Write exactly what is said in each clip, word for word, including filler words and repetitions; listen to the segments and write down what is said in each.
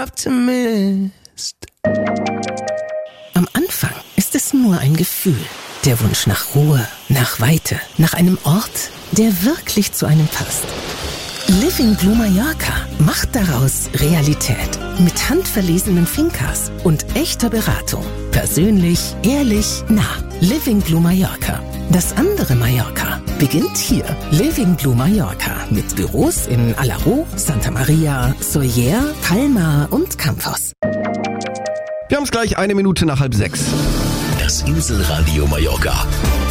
Optimist. Am Anfang ist es nur ein Gefühl. Der Wunsch nach Ruhe, nach Weite, nach einem Ort, der wirklich zu einem passt. Living Blue Mallorca macht daraus Realität. Mit handverlesenen Fincas und echter Beratung. Persönlich, ehrlich, nah. Living Blue Mallorca. Das andere Mallorca beginnt hier. Living Blue Mallorca mit Büros in Alaró, Santa Maria, Sóller, Palma und Campos. Wir haben es gleich eine Minute nach halb sechs. Das Inselradio Mallorca.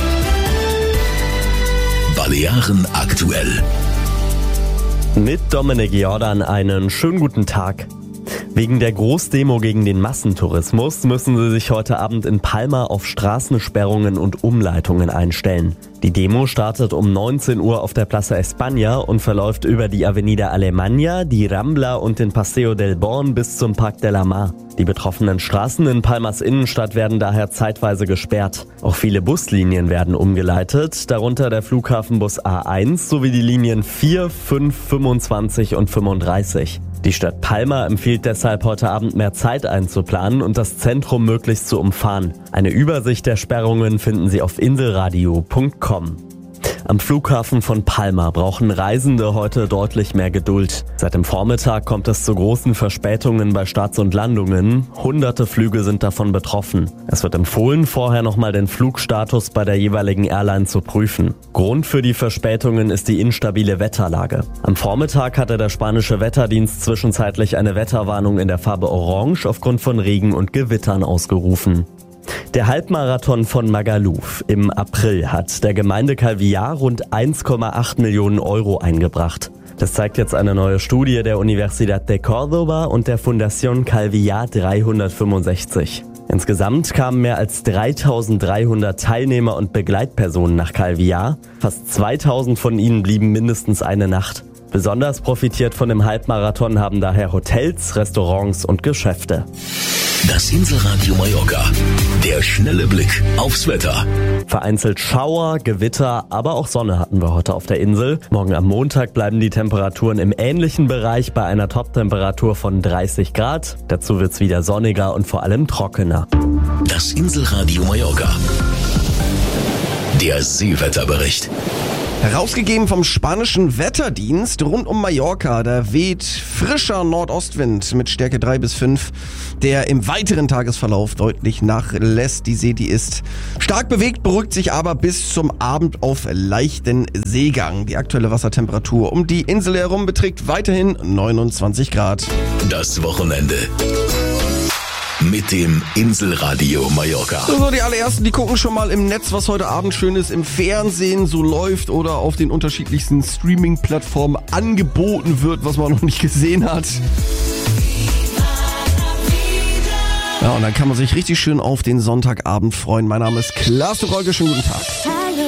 Balearen aktuell. Mit Dominik Jordan einen schönen guten Tag. Wegen der Großdemo gegen den Massentourismus müssen sie sich heute Abend in Palma auf Straßensperrungen und Umleitungen einstellen. Die Demo startet um neunzehn Uhr auf der Plaza España und verläuft über die Avenida Alemania, die Rambla und den Paseo del Born bis zum Parc de la Mar. Die betroffenen Straßen in Palmas Innenstadt werden daher zeitweise gesperrt. Auch viele Buslinien werden umgeleitet, darunter der Flughafenbus A eins sowie die Linien vier, fünf, fünfundzwanzig und fünfunddreißig. Die Stadt Palma empfiehlt deshalb heute Abend mehr Zeit einzuplanen und das Zentrum möglichst zu umfahren. Eine Übersicht der Sperrungen finden Sie auf inselradio punkt com. Am Flughafen von Palma brauchen Reisende heute deutlich mehr Geduld. Seit dem Vormittag kommt es zu großen Verspätungen bei Starts und Landungen. Hunderte Flüge sind davon betroffen. Es wird empfohlen, vorher nochmal den Flugstatus bei der jeweiligen Airline zu prüfen. Grund für die Verspätungen ist die instabile Wetterlage. Am Vormittag hatte der spanische Wetterdienst zwischenzeitlich eine Wetterwarnung in der Farbe Orange aufgrund von Regen und Gewittern ausgerufen. Der Halbmarathon von Magaluf im April hat der Gemeinde Calvillar rund eins Komma acht Millionen Euro eingebracht. Das zeigt jetzt eine neue Studie der Universidad de Córdoba und der Fundación Calvillar dreihundertfünfundsechzig. Insgesamt kamen mehr als dreitausenddreihundert Teilnehmer und Begleitpersonen nach Calvillar. Fast zweitausend von ihnen blieben mindestens eine Nacht. Besonders profitiert von dem Halbmarathon haben daher Hotels, Restaurants und Geschäfte. Das Inselradio Mallorca. Der schnelle Blick aufs Wetter. Vereinzelt Schauer, Gewitter, aber auch Sonne hatten wir heute auf der Insel. Morgen am Montag bleiben die Temperaturen im ähnlichen Bereich bei einer Toptemperatur von dreißig Grad. Dazu wird's wieder sonniger und vor allem trockener. Das Inselradio Mallorca. Der Seewetterbericht. Herausgegeben vom spanischen Wetterdienst rund um Mallorca. Da weht frischer Nordostwind mit Stärke drei bis fünf, der im weiteren Tagesverlauf deutlich nachlässt. Die See, die ist stark bewegt, beruhigt sich aber bis zum Abend auf leichten Seegang. Die aktuelle Wassertemperatur um die Insel herum beträgt weiterhin neunundzwanzig Grad. Das Wochenende. Mit dem Inselradio Mallorca. So, die allerersten, die gucken schon mal im Netz, was heute Abend Schönes im Fernsehen so läuft oder auf den unterschiedlichsten Streaming-Plattformen angeboten wird, was man noch nicht gesehen hat. Ja, und dann kann man sich richtig schön auf den Sonntagabend freuen. Mein Name ist Klaas de Rolke, schönen guten Tag.